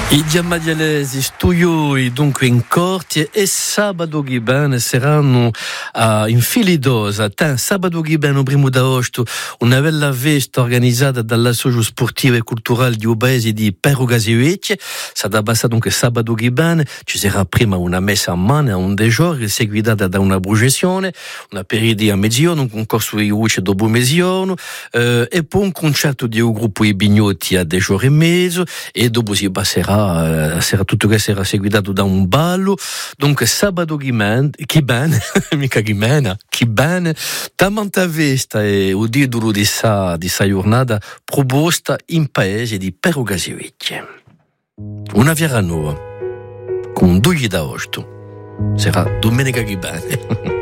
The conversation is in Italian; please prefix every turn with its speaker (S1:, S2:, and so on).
S1: I Diamadialesi studioi dunque in corti e sabato Ghiben saranno in Filidosa. Sabato Ghiben, primo d'agosto, una bella festa organizzata dall'Associazione Sportiva e Culturale di Obesi di Perugasiuecce. Sarà passata dunque sabato Ghiben, ci sarà prima una messa a mano a un giorni, seguita da una processione, una periodo a mezzogiorno, un concorso di voce dopo mezzogiorno, e poi un concerto di un gruppo di Bignotti a 10 ore e mezzo, e dopo si passerà tutto che sarà seguito da un ballo. Dunque sabato Ghiben mica Ghimena Ghiben tamanta vesta e il titolo di sa giornata proposta in paese di Perugasiuecce. Una fiera nuova con 2 d'agosto sarà domenica Ghiben.